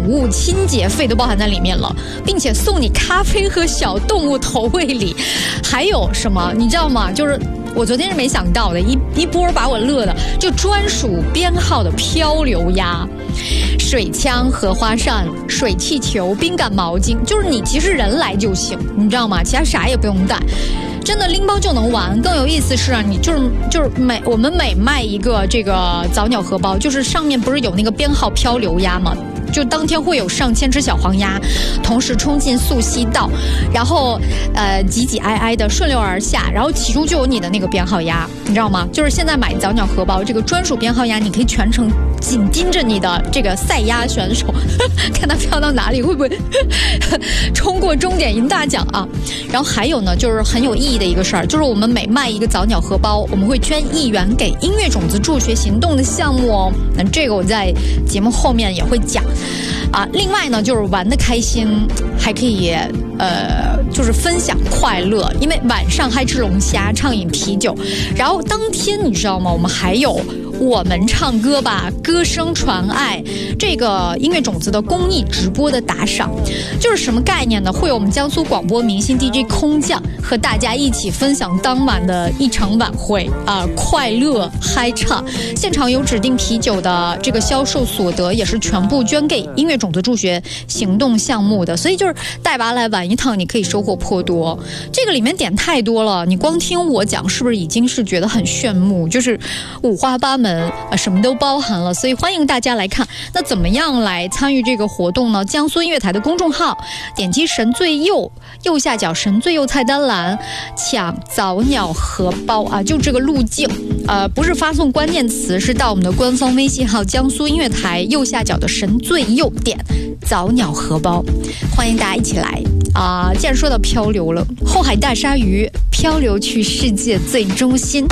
物，清洁费都包含在里面了，并且送你咖啡和小动物投喂礼。还有什么你知道吗？就是我昨天是没想到的，一波把我乐的，就专属编号的漂流鸭、水枪、荷花扇、水气球、冰感毛巾，就是你其实人来就行，你知道吗？其他啥也不用带。真的拎包就能玩。更有意思是啊，你就是我们每卖一个这个早鸟荷包，就是上面不是有那个编号漂流鸭吗？就当天会有上千只小黄鸭同时冲进溯溪道，然后挤挤挨挨的顺流而下，然后其中就有你的那个编号鸭，你知道吗？就是现在买早鸟荷包这个专属编号鸭，你可以全程紧盯着你的这个赛鸭选手，看他飘到哪里，会不会冲过终点赢大奖啊？然后还有呢，就是很有意义的一个事儿，就是我们每卖一个早鸟荷包，我们会捐1元给音乐种子助学行动的项目哦。那这个我在节目后面也会讲。另外呢，就是玩得开心，还可以就是分享快乐，因为晚上还吃龙虾，畅饮啤酒，然后当天你知道吗？我们还有我们唱歌吧，歌声传爱这个音乐种子的公益直播的打赏，就是什么概念呢？会有我们江苏广播明星 DJ 空降和大家一起分享当晚的一场晚会快乐嗨唱，现场有指定啤酒的这个销售所得也是全部捐给音乐种子助学行动项目的，所以就是带娃来玩一趟，你可以收获颇多。这个里面点太多了，你光听我讲是不是已经是觉得很炫目？就是五花八门，什么都包含了，所以欢迎大家来看。那怎么样来参与这个活动呢？江苏音乐台的公众号，点击神最右下角神最右菜单栏，抢早鸟荷包就这个路径。不是发送关键词，是到我们的官方微信号江苏音乐台右下角的神最右点早鸟荷包，欢迎大家一起来既然说到漂流了，后海大鲨鱼漂流去世界最中心。